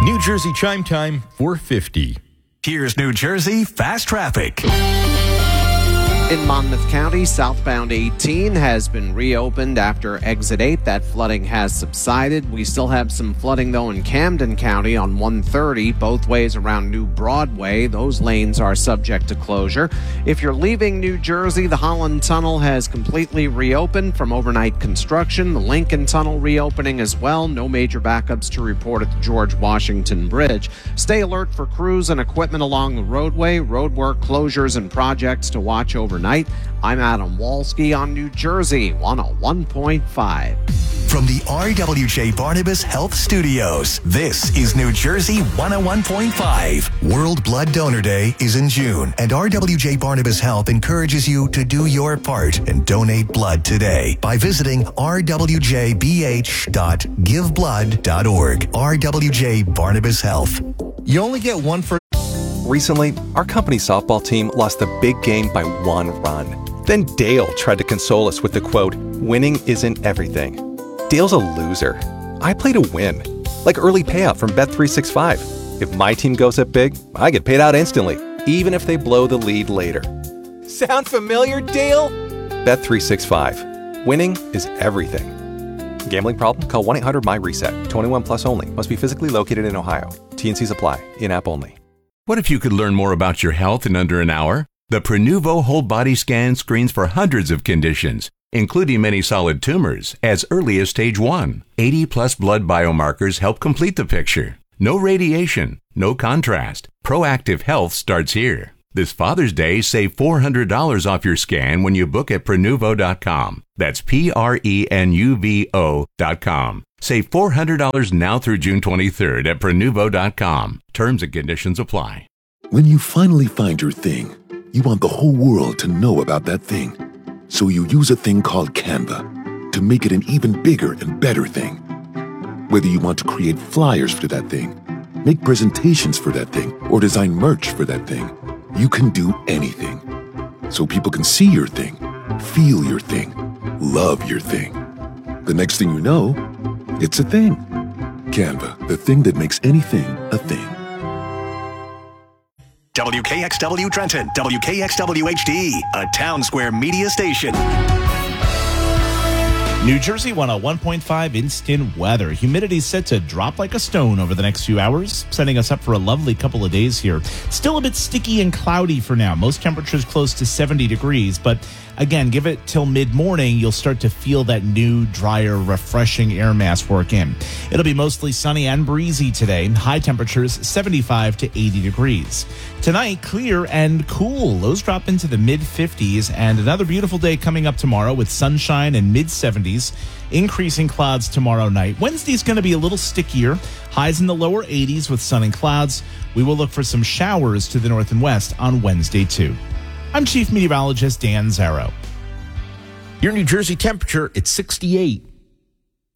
New Jersey Chime Time, 4:50. Here's New Jersey Fast Traffic. In Monmouth County, southbound 18 has been reopened after exit 8. That flooding has subsided. We still have some flooding, though, in Camden County on 130, both ways around New Broadway. Those lanes are subject to closure. If you're leaving New Jersey, the Holland Tunnel has completely reopened from overnight construction. The Lincoln Tunnel reopening as well. No major backups to report at the George Washington Bridge. Stay alert for crews and equipment along the roadway. Roadwork closures and projects to watch overnight. I'm Adam Walski on New Jersey 101.5. From the RWJ Barnabas Health Studios, this is New Jersey 101.5. World Blood Donor Day is in June, and RWJ Barnabas Health encourages you to do your part and donate blood today by visiting rwjbh.giveblood.org. RWJ Barnabas Health. You only get one for... Recently, our company softball team lost the big game by 1 run. Then Dale tried to console us with the quote, "Winning isn't everything." Dale's a loser. I play to win. Like early payout from Bet365. If my team goes up big, I get paid out instantly, even if they blow the lead later. Sound familiar, Dale? Bet365. Winning is everything. Gambling problem? Call 1-800-MY-RESET. 21 plus only. Must be physically located in Ohio. T&Cs apply. In-app only. What if you could learn more about your health in under an hour? The Prenuvo Whole Body Scan screens for hundreds of conditions, including many solid tumors, as early as stage 1. 80-plus blood biomarkers help complete the picture. No radiation, no contrast. Proactive health starts here. This Father's Day, save $400 off your scan when you book at Prenuvo.com. That's Prenuvo.com. Save $400 now through June 23rd at Prenuvo.com. Terms and conditions apply. When you finally find your thing, you want the whole world to know about that thing. So you use a thing called Canva to make it an even bigger and better thing. Whether you want to create flyers for that thing, make presentations for that thing, or design merch for that thing, you can do anything. So people can see your thing, feel your thing, love your thing. The next thing you know, it's a thing. Canva, the thing that makes anything a thing. WKXW Trenton, WKXW HD, a Town Square media station. New Jersey 101.5 instant weather. Humidity set to drop like a stone over the next few hours, setting us up for a lovely couple of days here. Still a bit sticky and cloudy for now. Most temperatures close to 70 degrees, but again, give it till mid-morning, you'll start to feel that new, drier, refreshing air mass work in. It'll be mostly sunny and breezy today. High temperatures 75 to 80 degrees. Tonight, clear and cool. Lows drop into the mid-50s, and another beautiful day coming up tomorrow with sunshine and mid-70s. Increasing clouds tomorrow night. Wednesday's going to be a little stickier. Highs in the lower 80s with sun and clouds. We will look for some showers to the north and west on Wednesday, too. I'm Chief Meteorologist Dan Zarrow. Your New Jersey temperature, it's 68.